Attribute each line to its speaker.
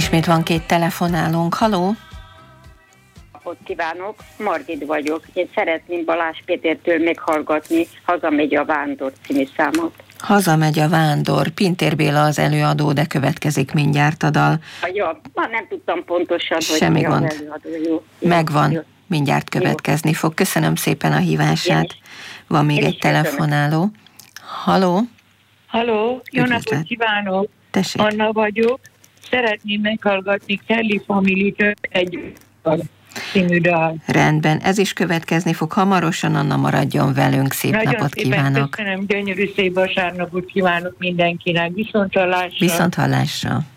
Speaker 1: Ismét van 2 telefonálónk. Haló?
Speaker 2: Napot kívánok, Margit vagyok. Én szeretném Balázs Pétertől meghallgatni Hazamegy a vándor című számot.
Speaker 1: Hazamegy a vándor. Pintér Béla az előadó, de következik mindjárt a dal.
Speaker 2: Ja, nem tudtam pontosan, hogy
Speaker 1: semmi
Speaker 2: mi
Speaker 1: gond.
Speaker 2: az előadó. Jó.
Speaker 1: Megvan,
Speaker 2: Jó.
Speaker 1: mindjárt következni fog. Köszönöm szépen a hívását. Van még egy telefonáló. Haló?
Speaker 3: Halló, jó napot kívánok!
Speaker 1: Tessék.
Speaker 3: Anna vagyok. Szeretném meghallgatni Kelly Family-től egy című dal.
Speaker 1: Rendben, ez is következni fog hamarosan. Anna, maradjon velünk, szép
Speaker 3: Nagyon
Speaker 1: napot
Speaker 3: szépen
Speaker 1: kívánok!
Speaker 3: köszönöm, gyönyörű szép vasárnapot kívánok mindenkinek. Viszonthallásra!
Speaker 1: Viszonthallásra!